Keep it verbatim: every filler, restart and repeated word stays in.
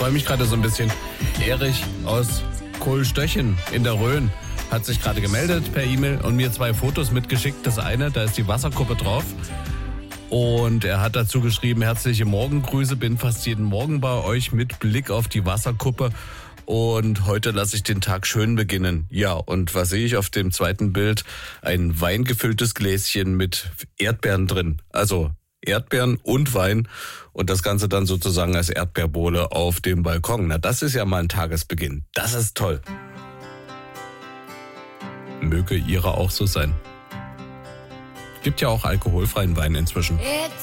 freue mich gerade so ein bisschen. Erich aus Kohlstöchen in der Rhön hat sich gerade gemeldet per E-Mail und mir zwei Fotos mitgeschickt. Das eine, da ist die Wasserkuppe drauf. Und er hat dazu geschrieben, herzliche Morgengrüße, bin fast jeden Morgen bei euch mit Blick auf die Wasserkuppe. Und heute lasse ich den Tag schön beginnen. Ja, und was sehe ich auf dem zweiten Bild? Ein weingefülltes Gläschen mit Erdbeeren drin. Also Erdbeeren und Wein und das Ganze dann sozusagen als Erdbeerbowle auf dem Balkon. Na, das ist ja mal ein Tagesbeginn. Das ist toll. Möge Ihre auch so sein. Gibt ja auch alkoholfreien Wein inzwischen. It's